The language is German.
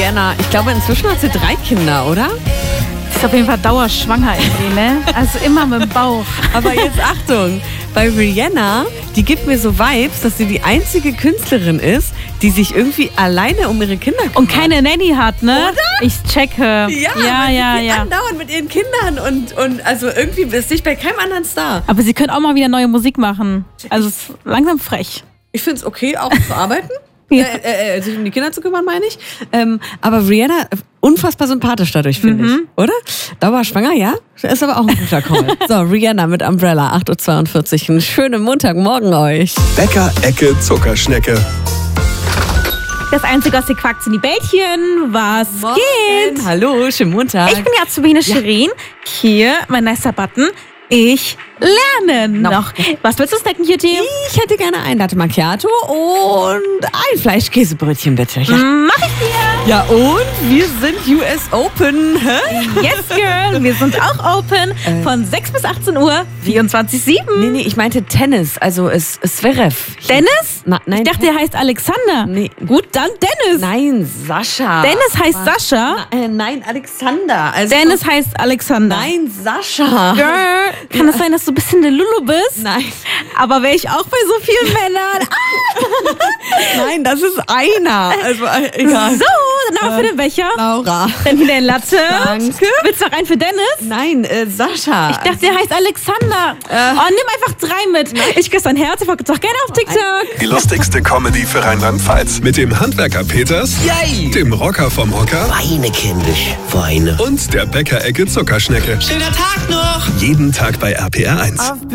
Rihanna, ich glaube, inzwischen hat sie 3 Kinder, oder? Ist auf jeden Fall dauerschwanger irgendwie, ne? Also immer mit dem Bauch. Aber jetzt Achtung, bei Rihanna, die gibt mir so Vibes, dass sie die einzige Künstlerin ist, die sich irgendwie alleine um ihre Kinder kümmert. Und keine Nanny hat, ne? Oder? Ich checke. Ja. Andauernd mit ihren Kindern und also irgendwie ist ich bei keinem anderen Star. Aber sie können auch mal wieder neue Musik machen. Also es ist langsam frech. Ich finde es okay, auch zu arbeiten. Ja. Sich um die Kinder zu kümmern, meine ich. Aber Rihanna, unfassbar sympathisch dadurch, finde ich. Oder? Dauerschwanger, ja? Ist aber auch ein guter Call. So, Rihanna mit Umbrella, 8.42 Uhr. Einen schönen Montagmorgen euch. Bäcker-Ecke Zuckerschnecke. Das Einzige aus den Quacks sind die Bällchen. Was geht? Hallo, schönen Montag. Ich bin die Azubine Shirin. Hier, mein nicer Button. Ich lerne noch. Was willst du snacken, Cutie? Ich hätte gerne ein Latte Macchiato und ein Fleischkäsebrötchen, bitte. Ja. Mach ich dir. Ja, und wir sind US Open. Hä? Yes, girl. Wir sind auch open von 6 bis 18 Uhr, 24/7. Nee, ich meinte Tennis, also Zverev. Dennis? Nein. Ich dachte, der heißt Alexander. Nee. Gut, dann Dennis. Nein, Sascha. Dennis heißt Sascha. Nein, Alexander. Also Dennis heißt Alexander. Nein, Sascha. Girl, kann es sein, dass du ein bisschen der Lulu bist? Nein. Aber wäre ich auch bei so vielen Männern. Nein, das ist einer. Also, egal. So, dann auch für den Becher. Laura. Dann wieder ein Latte. Danke. Willst du noch einen für Dennis? Nein, Sascha. Ich dachte, der heißt Alexander. Nimm einfach 3 mit. Ich küsse dein Herz, ich folge doch gerne auf TikTok. Die lustigste Comedy für Rheinland-Pfalz. Mit dem Handwerker Peters, Yay! dem Rocker vom Hocker Weine, kindisch, weine. und der Bäcker-Ecke Zuckerschnecke. Schöner Tag noch! Jeden Tag bei RPR 1.